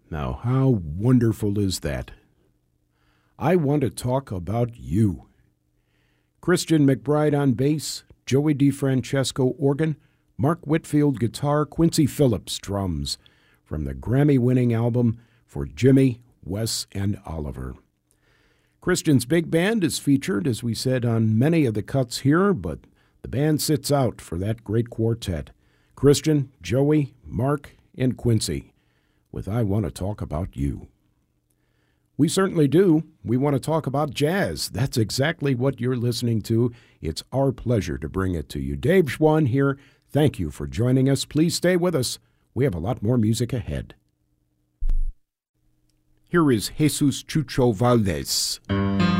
Now, how wonderful is that? I want to talk about you. Christian McBride on bass, Joey DeFrancesco organ, Mark Whitfield guitar, Quincy Phillips drums, from the Grammy-winning album For Jimmy, Wes, and Oliver. Christian's big band is featured, as we said, on many of the cuts here, but the band sits out for that great quartet. Christian, Joey, Mark, and Quincy, with I Want to Talk About You. We certainly do. We want to talk about jazz. That's exactly what you're listening to. It's our pleasure to bring it to you. Dave Schwann here. Thank you for joining us. Please stay with us. We have a lot more music ahead. Here is Jesus Chucho Valdés.